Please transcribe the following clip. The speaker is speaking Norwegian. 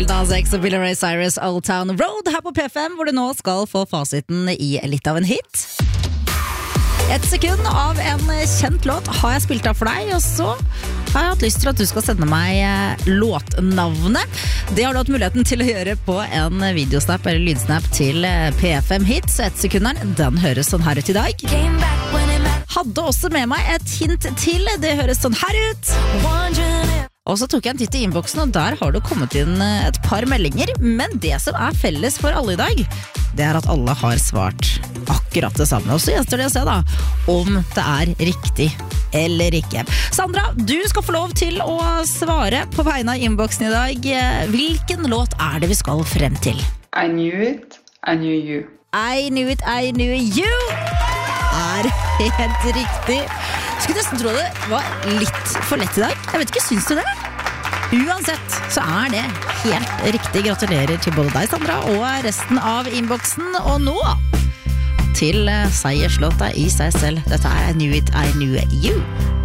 Nas X og Billy Ray Cyrus, Old Town Road her på P5, hvor du nå skal få fasiten i litt av en hit. 1 sekund av en kjent låt har jeg spilt av for deg, og så har jeg hatt lyst til at du skal sende meg låtnavnet. Det har du hatt muligheten til å gjøre på en videosnap eller lydsnap til P5 Hits. 1 sekunderen, den høres sånn her ut i dag. Hadde også med meg et hint til, det høres sånn her ut. Og så tok jeg en titt i innboksen, og der har det kommet inn et par meldinger. Men det som er felles for alle i dag, det er at alle har svart akkurat det samme. Og så gjenstår det å se da, om det er riktig eller ikke. Sandra, du skal få lov til å svare på vegne av innboksen i dag. Hvilken låt er det vi skal frem til? I knew it, I knew you. I knew it, I knew you er helt riktig. Skulle nesten tro det var litt for lett i dag. Jeg vet ikke, syns du det? Uansett så er det helt riktig. Gratulerer til både deg, Sandra, og resten av innboksen. Og nå til seierslåta i seg selv. Dette er I Knew It, I Knew You.